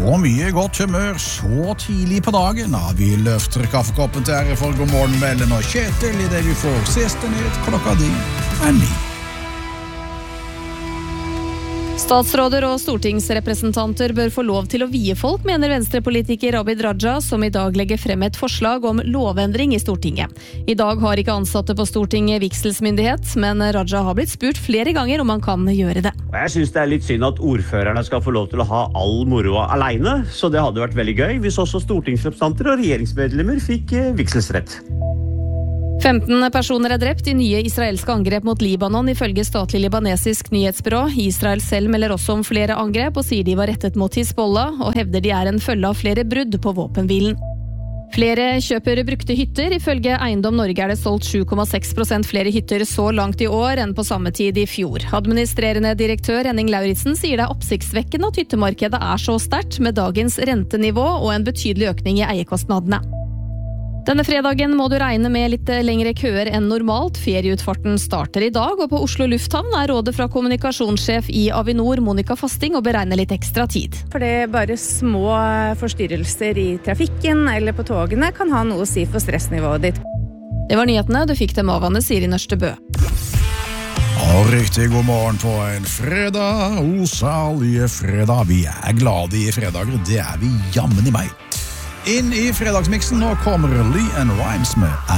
Og mye godt humør så tidlig på dagen. Ja, vi løfter kaffekoppen til ære for God morgen, Vellen og Kjetil I det vi får siste nytt klokka 9. Statsråder og stortingsrepresentanter bør få lov til å vie folk, mener venstrepolitiker Abid Raja, som I dag legger frem et forslag om lovendring I Stortinget. I dag har ikke ansatte på Stortinget vigselsmyndighet, men Raja har blitt spurt flere ganger om han kan gjøre det. Jeg synes det litt synd at ordførerne skal få lov til å ha all moroa alene, så det hadde vært veldig gøy hvis også stortingsrepresentanter og regjeringsmedlemmer fikk vigselsrett. 15 personer drept I nye israelske angrep mot Libanon ifølge statlig libanesisk nyhetsbyrå. Israel selv melder også om flere angrep og sier de var rettet mot Hizbollah og hevder de en følge av flere brudd på våpenhvilen. Flere kjøper brukte hytter. Ifølge Eiendom Norge det solgt 7,6% flere hytter så langt I år enn på samme tid I fjor. Administrerende direktør Henning Lauritsen sier det oppsiktsvekkende at hyttemarkedet så sterkt med dagens rentenivå og en betydelig økning I eiekostnadene. Denne fredagen må du regne med litt lengre køer enn normalt. Ferieutfarten starter I dag, og på Oslo Lufthavn rådet fra kommunikasjonssjef I Avinor, Monica Fasting, å beregne litt ekstra tid. For det bare små forstyrrelser I trafikken eller på togene kan ha noe å si for stressnivået ditt. Det var nyhetene, du fikk dem av Anne Siri Nørstebø. Og riktig god morgen på en fredag, salige fredag. Vi glade I fredager, det vi jammen I meg. Inn I fredagsmiksen, nå kommer Lee and Rhymes med